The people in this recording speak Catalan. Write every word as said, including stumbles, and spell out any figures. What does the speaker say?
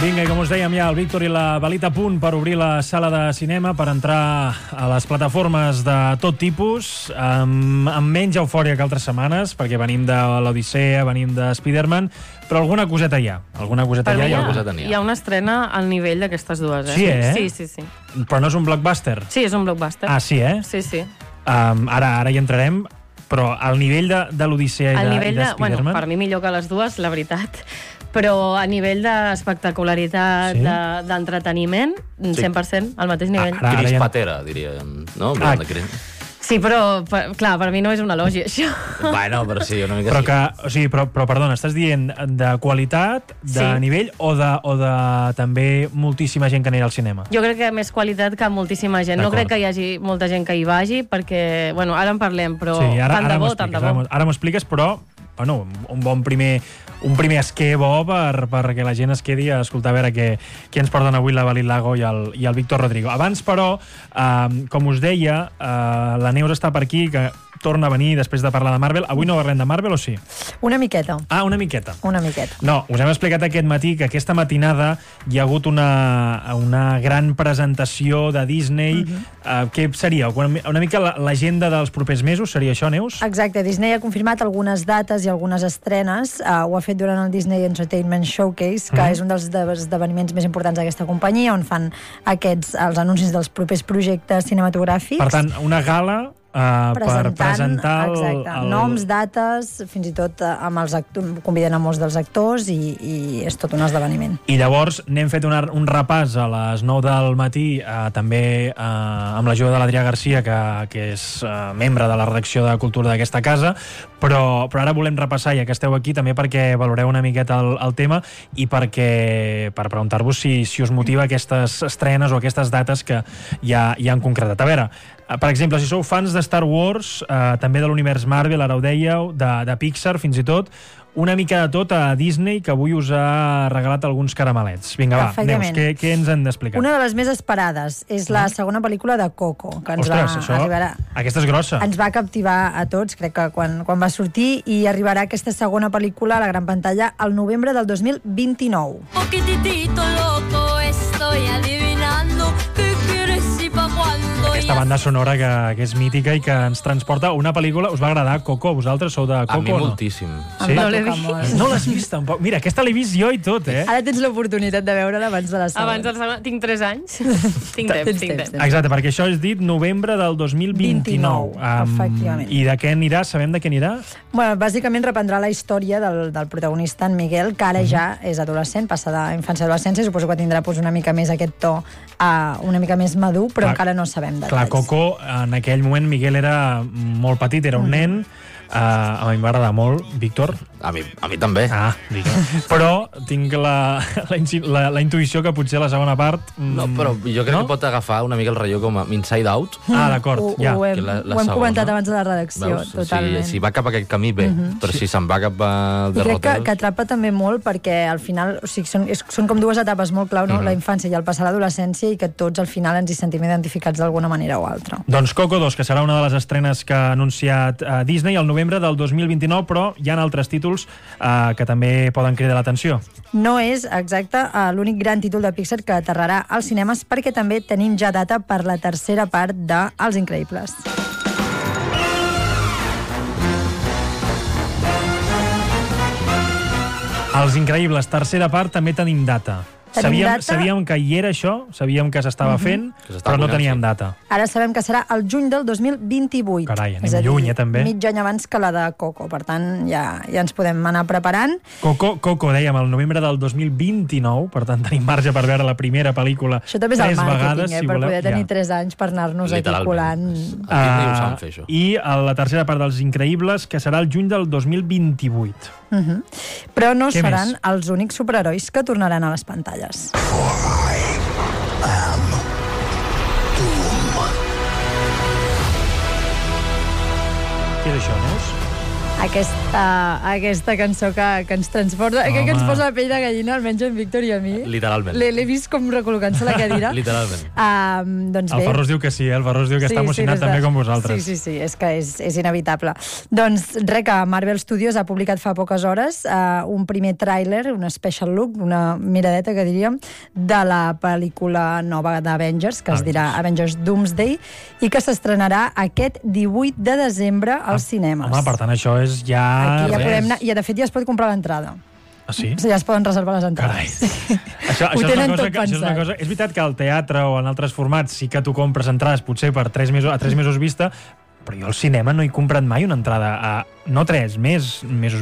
Vinga, i com us dèiem, ja el Víctor i la Belit a punt per obrir la sala de cinema, per entrar a les plataformes de tot tipus, amb, amb menys eufòria que altres setmanes, perquè venim de l'Odissea, venim de Spider-Man, però alguna coseta hi ha. Alguna coseta per hi ha. mi Hi ha, coseta hi ha una estrena al nivell d'aquestes dues, eh? Sí, eh? Sí, sí, sí. Però no és un blockbuster? Sí, és un blockbuster. Ah, sí, eh? Sí, sí. Um, ara, ara hi entrarem, però al nivell de, de l'Odissea i, de, i de Spider-Man... Bueno, per mi millor que les dues, la veritat. Però a nivell d'espectacularitat, sí? d'entreteniment, de, cent per cent, al mateix nivell. Ah, Cris Patera, diríem, no? Ah. Sí, però, per, clar, per mi no és un elogi, això. Bueno, però sí, una mica però sí. Que, o sigui, però, però, perdona, estàs dient de qualitat, de sí. nivell, o de, o de també moltíssima gent que anirà al cinema? Jo crec que més qualitat que moltíssima gent. No crec que hi hagi molta gent que hi vagi, perquè, bueno, ara en parlem, però sí, ara, tant de bo, tant de bo. Ara m'ho expliques, però, bueno, un bon primer... un primer esquer bo per, perquè la gent es quedi a escoltar a veure què, què ens porten avui la Belit Lago i el, i el Víctor Rodrigo. Abans, però, eh, com us deia, eh, la Neus està per aquí, que torna a venir després de parlar de Marvel. Avui no parlem de Marvel, o sí? Una miqueta. Ah, una miqueta. Una miqueta. No, us hem explicat aquest matí que aquesta matinada hi ha hagut una, una gran presentació de Disney. Uh-huh. uh, què seria? Una, una mica l'agenda dels propers mesos? Seria això, Neus? Exacte. Disney ha confirmat algunes dates i algunes estrenes. Uh, ho ha fet durant el Disney Entertainment Showcase, que uh-huh. és un dels esdeveniments més importants d'aquesta companyia, on fan aquests, els anuncis dels propers projectes cinematogràfics. Per tant, una gala... Uh, per presentar el, exacte, el... noms, dates, fins i tot uh, amb els actors, conviden a molts dels actors i, i és tot un esdeveniment. I llavors n'hem fet una, un repàs a les nou del matí, uh, també uh, amb l'ajuda de l'Adrià Garcia, que, que és uh, membre de la redacció de Cultura d'aquesta casa, però, però ara volem repassar, ja que esteu aquí, també perquè valoreu una miqueta el, el tema i perquè per preguntar-vos si, si us motiva aquestes estrenes o aquestes dates que ja, ja han concretat. A veure, per exemple, si sou fans de Star Wars, eh, també de l'univers Marvel, ara ho dèieu, de, de Pixar, fins i tot, una mica de tot a Disney, que avui us ha regalat alguns caramelets. Vinga, va, Neus, què, què ens han d'explicar? Una de les més esperades és la segona pel·lícula de Coco, que ens Ostres, va això, arribarà... Aquesta és grossa. Ens va captivar a tots, crec que quan, quan va sortir, i arribarà aquesta segona pel·lícula a la gran pantalla al novembre del dos mil vint-i-nou. Poquitito loco estoy adivinando qué quieres y pa' cuando. Aquesta banda sonora que, que és mítica i que ens transporta una pel·lícula. Us va agradar Coco? Vosaltres sou de Coco? A mi o no? moltíssim. Sí? No l'he vist. No l'has vist tampoc? Mira, aquesta l'he vist jo i tot, eh? Ara tens l'oportunitat de veure-la abans de la segona. Abans de la segona. Tinc tres anys. tinc temps, tinc temps. Exacte, perquè això és dit novembre del dos mil vint-i-nou. Um, efectivament. I de què anirà? Sabem de què anirà? Bueno, bàsicament reprendrà la història del, del protagonista, en Miguel, que ara uh-huh. ja és adolescent, passa d'infància a adolescència, suposo que tindrà pues, una mica més aquest to, uh, una mica més madur, però clar, encara no sabem detalls. Clar, Coco, en aquell moment Miguel era molt petit, era un uh-huh. nen, uh, a mi m'agrada molt, Víctor. A mi, a mi també. Ah, però tinc la, la, la, la intuïció que potser la segona part... Mm, no, però jo crec no? que pot agafar una mica el rellò com a Inside Out. Ah, d'acord, ho, ja. Ho hem, la, la ho hem segona, comentat abans de la redacció, veus? totalment. Si, si va cap a aquest camí, bé, uh-huh. però si se'n va cap al derroter... I crec que, que atrapa també molt perquè al final, o sigui, són, és, són com dues etapes molt clau, no? Uh-huh. La infància i el passar a l'adolescència, i que tots al final ens hi sentim identificats d'alguna manera o altra. Doncs Coco dos, que serà una de les estrenes que ha anunciat uh, Disney el novembre del dos mil vint-i-nou, però hi ha altres títols uh, que també poden cridar l'atenció. No és, exacte, uh, l'únic gran títol de Pixar que aterrarà als cinemes, perquè també tenim ja data per la tercera part de Els Increïbles. Els Increïbles, tercera part, també tenim data. Sabíem, data? sabíem que hi era això, sabíem que s'estava uh-huh. fent, que però no teníem data. Ara sabem que serà el juny del dos mil vint-i-vuit. Carai, anem és a dir, lluny, eh, també. mig any abans que la de Coco, per tant, ja, ja ens podem anar preparant. Coco, Coco, dèiem, el novembre del dos mil vint-i-nou, per tant, tenim marge per veure la primera pel·lícula això també és el tres màrqueting, vegades, eh, si per voleu. poder tenir ja. tres anys per anar-nos aquí colant. Aquí uh, ho saben fer, això. I la tercera part dels Increïbles, que serà el juny del dos mil vint-i-vuit. Uh-huh. Però no Què seran més? els únics superherois que tornaran a les pantalles. Què és això, Neus? aquesta, aquesta cançó que, que ens transporta, que, que ens posa la pell de gallina, almenys en Víctor i a mi. Literalment. L'he vist com recol·locant-se a la cadira. Literalment. Um, doncs el bé. Ferrus diu que sí, eh? El Ferrus diu que sí, està emocionat sí, també de... com vosaltres. Sí, sí, sí, és que és, és inevitable. Doncs res, que Marvel Studios ha publicat fa poques hores uh, un primer tràiler, un special look, una miradeta, que diríem, de la pel·lícula nova d'Avengers, que es dirà Avengers Doomsday, i que s'estrenarà aquest divuit de desembre als cinemes. Home, per tant, això és ja... Aquí ja res. podem anar, i de fet ja es pot comprar l'entrada. Ah, sí? O sigui, ja es poden reservar les entrades. Carai. Això, això, és una cosa que, això és una cosa... És veritat que al teatre o en altres formats sí que tu compres entrades potser per tres mesos, a tres mesos vista, però jo al cinema no he comprat mai una entrada a... No tres, més mesos